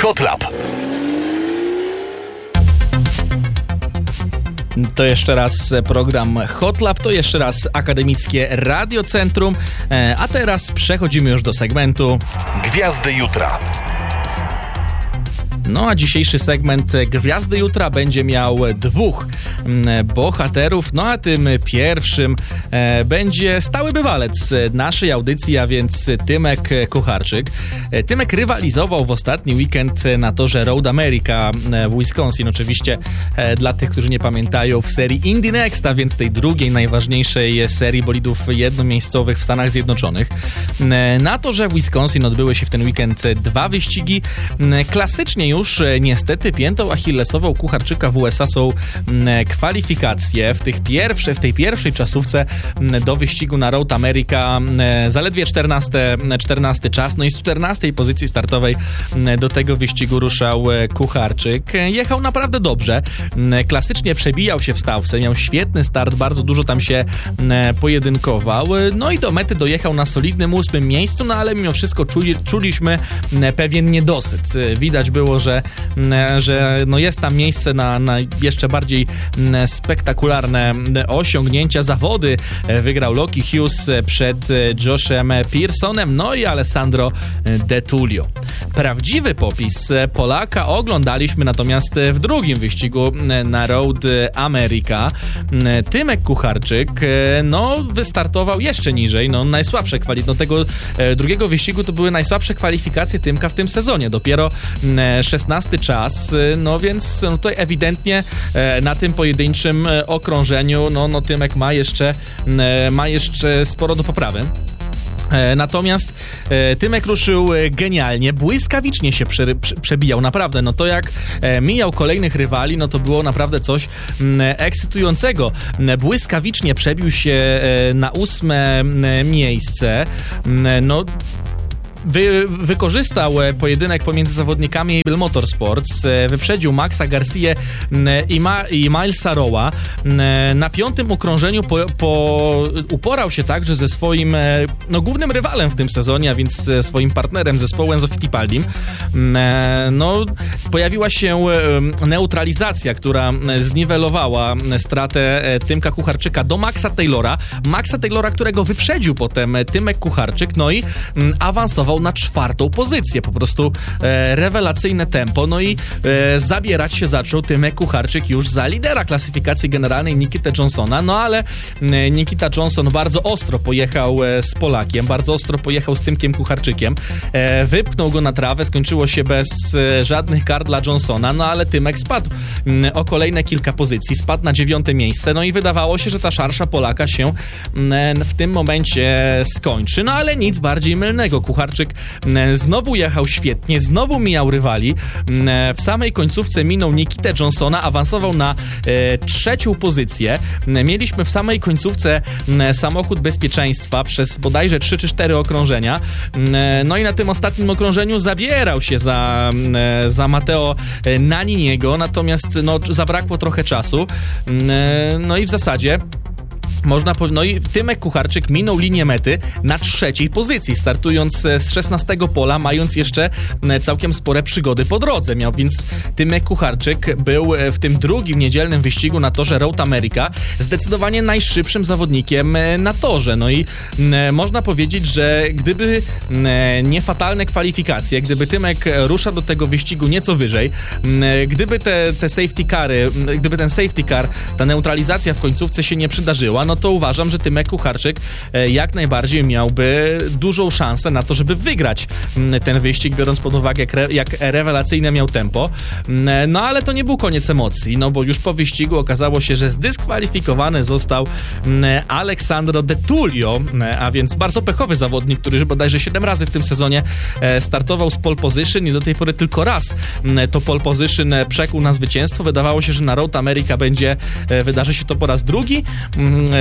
Hot Lab. To jeszcze raz program Hot Lab, to jeszcze raz Akademickie Radiocentrum, a teraz przechodzimy już do segmentu Gwiazdy Jutra. No a dzisiejszy segment Gwiazdy Jutra będzie miał dwóch bohaterów, no a tym pierwszym będzie stały bywalec naszej audycji, a więc Tymek Kucharczyk. Tymek rywalizował w ostatni weekend na torze Road America w Wisconsin, oczywiście dla tych, którzy nie pamiętają, w serii Indy Next, a więc tej drugiej najważniejszej serii bolidów jednomiejscowych w Stanach Zjednoczonych. Na torze w Wisconsin odbyły się w ten weekend dwa wyścigi. Klasycznie już niestety piętą achillesową Kucharczyka w USA są kwalifikacje. W tej pierwszej czasówce do wyścigu na Road America zaledwie 14 czas, no i z 14 pozycji startowej do tego wyścigu ruszał Kucharczyk. Jechał naprawdę dobrze, klasycznie przebijał się w stawce, miał świetny start, bardzo dużo tam się pojedynkował, no i do mety dojechał na solidnym 8. miejscu, no ale mimo wszystko czuliśmy pewien niedosyt. Widać było, że no jest tam miejsce na jeszcze bardziej spektakularne osiągnięcia. Zawody wygrał Loki Hughes przed Joshem Pearsonem, no i Alessandro De Tullio. Prawdziwy popis Polaka oglądaliśmy natomiast w drugim wyścigu na Road America. Tymek Kucharczyk no wystartował jeszcze niżej, no najsłabsze tego drugiego wyścigu to były najsłabsze kwalifikacje Tymka w tym sezonie, dopiero 16 czas, no więc tutaj ewidentnie na tym pojedynczym okrążeniu no Tymek ma jeszcze sporo do poprawy. Natomiast Tymek ruszył genialnie, błyskawicznie się przebijał, naprawdę, no to jak mijał kolejnych rywali, no to było naprawdę coś ekscytującego. Błyskawicznie przebił się na 8. miejsce, no wykorzystał pojedynek pomiędzy zawodnikami Able Motorsports, wyprzedził Maxa Garcia i Milesa Rowa. Na 5. okrążeniu uporał się także ze swoim głównym rywalem w tym sezonie, a więc swoim partnerem zespołu Enzo Fittipaldim. Pojawiła się neutralizacja, która zniwelowała stratę Tymka Kucharczyka do Maxa Taylora, którego wyprzedził potem Tymek Kucharczyk, no i awansował na 4. pozycję. Po prostu rewelacyjne tempo, no i zabierać się zaczął Tymek Kucharczyk już za lidera klasyfikacji generalnej Nikitę Johnsona, no ale Nikita Johnson bardzo ostro pojechał z Polakiem, bardzo ostro pojechał z Tymkiem Kucharczykiem, wypchnął go na trawę, skończyło się bez żadnych kar dla Johnsona, no ale Tymek spadł o kolejne kilka pozycji, spadł na 9. miejsce, no i wydawało się, że ta szarsza Polaka się w tym momencie skończy, no ale nic bardziej mylnego. Kucharczyk znowu jechał świetnie, znowu mijał rywali. W samej końcówce minął Nikitę Johnsona, awansował na 3. pozycję. Mieliśmy w samej końcówce samochód bezpieczeństwa przez bodajże 3 czy 4 okrążenia. No i na tym ostatnim okrążeniu zabierał się za Matteo Naniniego, natomiast zabrakło trochę czasu. No i w zasadzie i Tymek Kucharczyk minął linię mety na 3. pozycji, startując z 16. pola, mając jeszcze całkiem spore przygody po drodze. Miał więc Tymek Kucharczyk był w tym drugim niedzielnym wyścigu na torze Road America zdecydowanie najszybszym zawodnikiem na torze. No i można powiedzieć, że gdyby nie fatalne kwalifikacje, gdyby Tymek ruszał do tego wyścigu nieco wyżej, gdyby te safety cary, gdyby ten safety car, ta neutralizacja w końcówce się nie przydarzyła, no to uważam, że Tymek Kucharczyk jak miałby dużą szansę na to, żeby wygrać ten wyścig, biorąc pod uwagę, jak rewelacyjne miał tempo. No ale to nie był koniec emocji, no bo już po wyścigu okazało się, że zdyskwalifikowany został Alessandro De Tullio, a więc bardzo pechowy zawodnik, który bodajże 7 razy w tym sezonie startował z pole position i do tej pory tylko raz to pole position przekuł na zwycięstwo. Wydawało się, że na Road America wydarzy się to po raz drugi.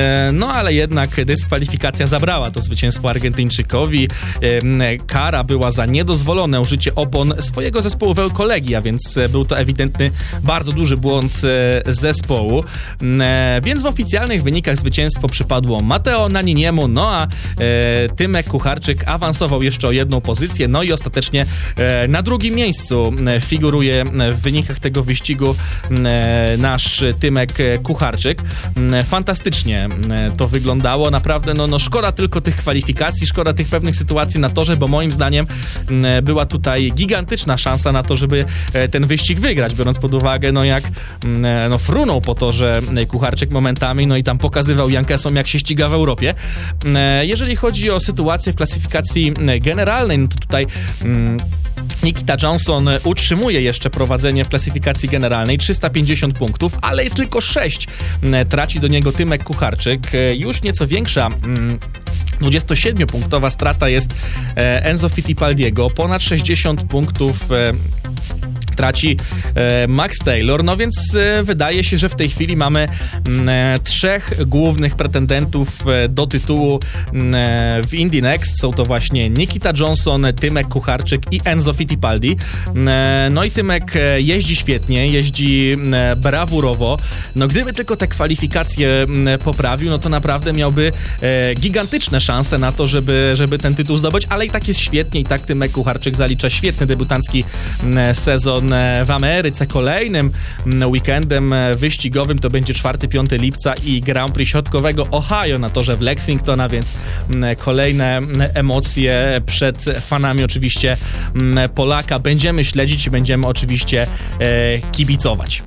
no ale jednak dyskwalifikacja zabrała to zwycięstwo Argentyńczykowi. Kara była za niedozwolone użycie opon swojego zespołowego kolegi, a więc był to ewidentny, bardzo duży błąd zespołu. Więc w oficjalnych wynikach zwycięstwo przypadło Matteo Nanniniemu, no a Tymek Kucharczyk awansował jeszcze o jedną pozycję, no i ostatecznie na drugim miejscu figuruje w wynikach tego wyścigu nasz Tymek Kucharczyk. Fantastycznie to wyglądało, naprawdę no szkoda tylko tych kwalifikacji, szkoda tych pewnych sytuacji na torze, bo moim zdaniem była tutaj gigantyczna szansa na to, żeby ten wyścig wygrać, biorąc pod uwagę jak frunął po torze Kucharczyk momentami, no i tam pokazywał Jankesom, jak się ściga w Europie. Jeżeli chodzi o sytuację w klasyfikacji generalnej, no to tutaj Nikita Johnson utrzymuje jeszcze prowadzenie w klasyfikacji generalnej, 350 punktów, ale tylko 6 traci do niego Tymek Kucharczyk. Już nieco większa 27-punktowa strata jest Enzo Fittipaldiego, ponad 60 punktów traci Max Taylor, no więc wydaje się, że w tej chwili mamy trzech głównych pretendentów do tytułu w Indy Next. Są to właśnie Nikita Johnson, Tymek Kucharczyk i Enzo Fittipaldi. No i Tymek jeździ świetnie, jeździ brawurowo. No gdyby tylko te kwalifikacje poprawił, no to naprawdę miałby gigantyczne szanse na to, żeby ten tytuł zdobyć, ale i tak jest świetnie, i tak Tymek Kucharczyk zalicza świetny debiutancki sezon w Ameryce. Kolejnym weekendem wyścigowym to będzie 4-5 lipca i Grand Prix Środkowego Ohio na torze w Lexington, a więc kolejne emocje przed fanami oczywiście Polaka. Będziemy śledzić i będziemy oczywiście kibicować.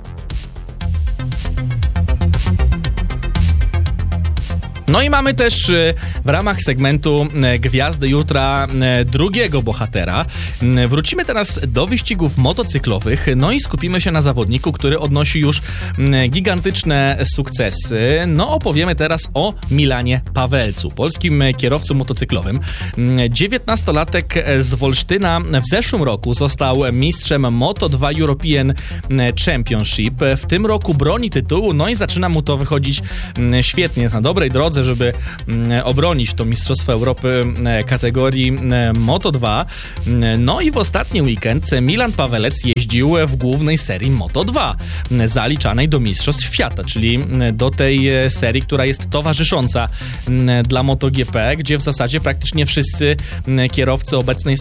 No i mamy też w ramach segmentu Gwiazdy Jutra drugiego bohatera. Wrócimy teraz do wyścigów motocyklowych, no i skupimy się na zawodniku, który odnosi już gigantyczne sukcesy. No opowiemy teraz o Milanie Pawelcu, polskim kierowcu motocyklowym. 19-latek z Wolsztyna w zeszłym roku został mistrzem Moto2 European Championship. W tym roku broni tytułu, no i zaczyna mu to wychodzić świetnie, jest na dobrej drodze, żeby obronić to Mistrzostwo Europy kategorii Moto2. No i w ostatni weekend Milan Pawelec jeździł w głównej serii Moto2, zaliczanej do Mistrzostw Świata, czyli do tej serii, która jest towarzysząca dla MotoGP, gdzie w zasadzie praktycznie wszyscy kierowcy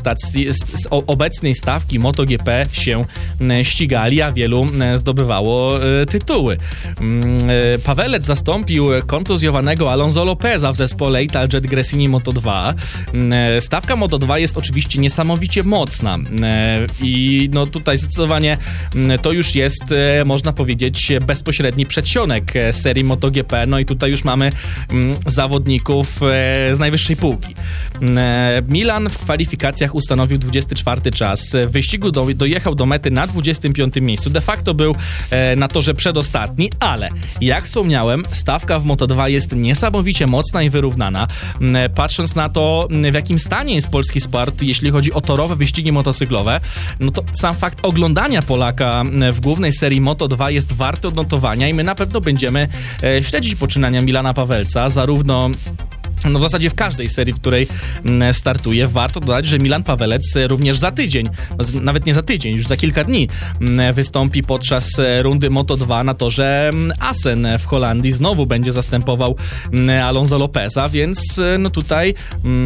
obecnej stawki MotoGP się ścigali, a wielu zdobywało tytuły. Pawelec zastąpił kontuzjowanego Alonso Lopeza w zespole Italjet Gresini Moto2. Stawka Moto2 jest oczywiście niesamowicie mocna i no tutaj zdecydowanie to już jest, można powiedzieć, bezpośredni przedsionek serii MotoGP, no i tutaj już mamy zawodników z najwyższej półki. Milan w kwalifikacjach ustanowił 24 czas, w wyścigu dojechał do mety na 25 miejscu, de facto był na torze przedostatni, ale jak wspomniałem, stawka w Moto2 jest niesamowicie mocna i wyrównana. Patrząc na to, w jakim stanie jest polski sport, jeśli chodzi o torowe wyścigi motocyklowe, no to sam fakt oglądania Polaka w głównej serii Moto2 jest warty odnotowania i my na pewno będziemy śledzić poczynania Milana Pawelca, zarówno w zasadzie w każdej serii, w której startuje. Warto dodać, że Milan Pawelec również za tydzień, nawet nie za tydzień, już za kilka dni wystąpi podczas rundy Moto2 na torze Assen w Holandii. Znowu będzie zastępował Alonso Lopeza, więc no tutaj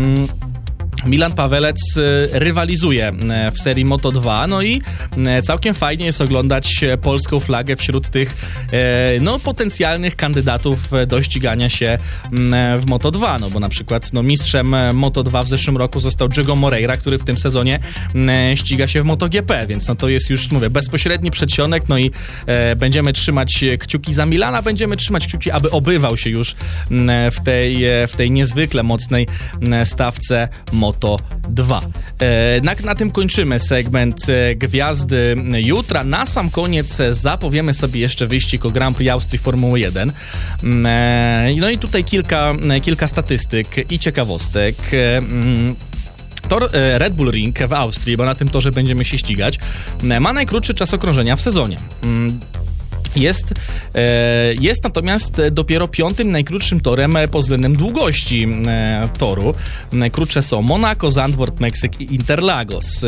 Milan Pawelec rywalizuje w serii Moto2, no i całkiem fajnie jest oglądać polską flagę wśród tych potencjalnych kandydatów do ścigania się w Moto2, no bo na przykład mistrzem Moto2 w zeszłym roku został Diego Moreira, który w tym sezonie ściga się w MotoGP, więc no to jest już, mówię, bezpośredni przedsionek, no i będziemy trzymać kciuki za Milana, będziemy trzymać kciuki, aby obywał się już w tej niezwykle mocnej stawce Moto2. Na tym kończymy segment Gwiazdy Jutra. Na sam koniec zapowiemy sobie jeszcze wyścig o Grand Prix Austrii Formuły 1. No i tutaj kilka statystyk i ciekawostek. Tor Red Bull Ring w Austrii, bo na tym torze będziemy się ścigać, ma najkrótszy czas okrążenia w sezonie. Jest natomiast dopiero 5. najkrótszym torem pod względem długości toru. Krótsze są Monaco, Zandvoort, Meksyk i Interlagos.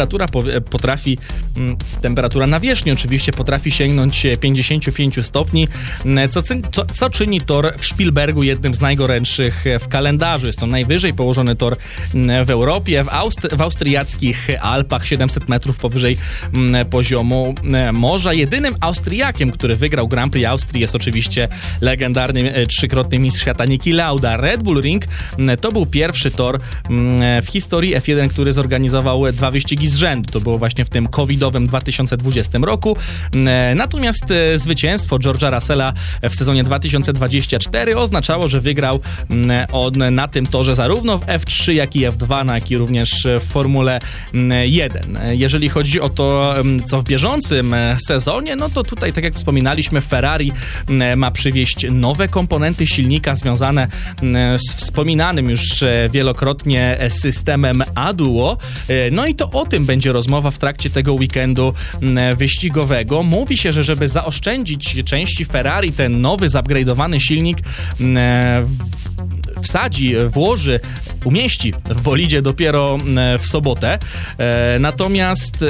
Temperatura nawierzchni oczywiście potrafi sięgnąć 55 stopni, co czyni tor w Spielbergu jednym z najgorętszych w kalendarzu. Jest to najwyżej położony tor w Europie, w austriackich Alpach, 700 metrów powyżej poziomu morza. Jedynym Austriakiem, który wygrał Grand Prix Austrii, jest oczywiście legendarny trzykrotny mistrz świata Niki Lauda. Red Bull Ring to był pierwszy tor w historii F1, który zorganizował 2 wyścigi z rzędu. To było właśnie w tym covidowym 2020 roku. Natomiast zwycięstwo George'a Russella w sezonie 2024 oznaczało, że wygrał on na tym torze zarówno w F3, jak i F2, jak i również w Formule 1. Jeżeli chodzi o to, co w bieżącym sezonie, no to tutaj, tak jak wspominaliśmy, Ferrari ma przywieźć nowe komponenty silnika związane z wspominanym już wielokrotnie systemem A-Duo. No i to o tym będzie rozmowa w trakcie tego weekendu wyścigowego. Mówi się, że żeby zaoszczędzić części Ferrari, ten nowy, zupgrade'owany silnik umieści w bolidzie dopiero w sobotę. Natomiast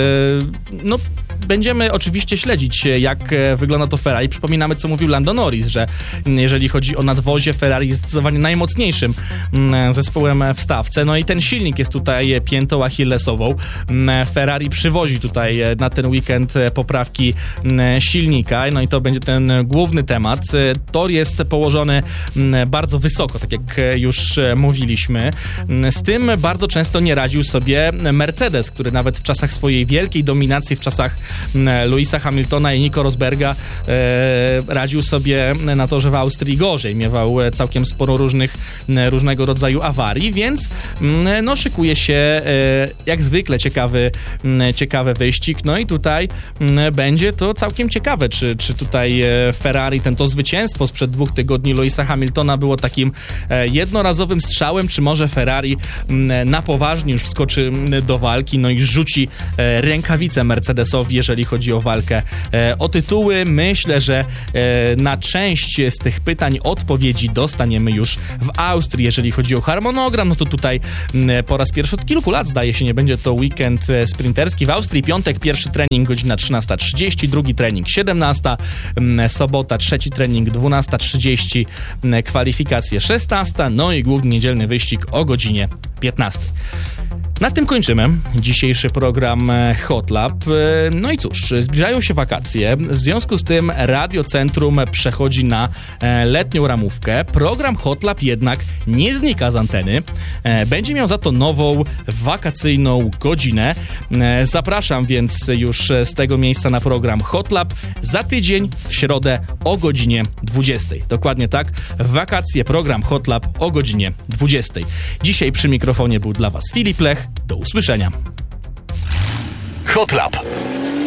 będziemy oczywiście śledzić, jak wygląda to Ferrari. Przypominamy, co mówił Lando Norris, że jeżeli chodzi o nadwozie, Ferrari jest zdecydowanie najmocniejszym zespołem w stawce. No i ten silnik jest tutaj piętą achillesową. Ferrari przywozi tutaj na ten weekend poprawki silnika, no i to będzie ten główny temat. Tor jest położony bardzo wysoko, tak jak już mówiliśmy. Z tym bardzo często nie radził sobie Mercedes, który nawet w czasach swojej wielkiej dominacji, w czasach Lewisa Hamiltona i Nico Rosberga radził sobie na torze w Austrii gorzej. Miewał całkiem sporo różnego rodzaju awarii, więc szykuje się jak zwykle ciekawy wyścig. No i tutaj będzie to całkiem ciekawe, czy tutaj Ferrari, to zwycięstwo sprzed 2 tygodni Lewisa Hamiltona było takim jednorazowym strzałem, czy może Ferrari na poważnie już wskoczy do walki, no i rzuci rękawicę Mercedesowi, jeżeli chodzi o walkę o tytuły. Myślę, że na część z tych pytań odpowiedzi dostaniemy już w Austrii. Jeżeli chodzi o harmonogram, no to tutaj po raz pierwszy od kilku lat, zdaje się, nie będzie to weekend sprinterski. W Austrii piątek, pierwszy trening godzina 13:30, drugi trening 17:00, sobota trzeci trening 12:30, kwalifikacje 16:00, no i główny niedzielny wyścig o godzinie 15:00. Na tym kończymy dzisiejszy program Hot Lap. No i cóż, zbliżają się wakacje, w związku z tym Radio Centrum przechodzi na letnią ramówkę. Program Hot Lap jednak nie znika z anteny. Będzie miał za to nową, wakacyjną godzinę. Zapraszam więc już z tego miejsca na program Hot Lap za tydzień w środę o godzinie 20:00. Dokładnie tak, w wakacje program Hot Lap o godzinie 20:00. Dzisiaj przy mikrofonie był dla Was Filip Lech. Do usłyszenia. Hot Lap.